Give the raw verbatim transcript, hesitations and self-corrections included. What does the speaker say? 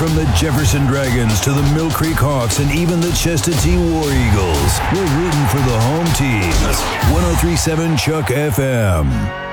From the Jefferson Dragons to the Mill Creek Hawks and even the Chestatee War Eagles, we're rooting for the home team. one oh three point seven Chuck F M.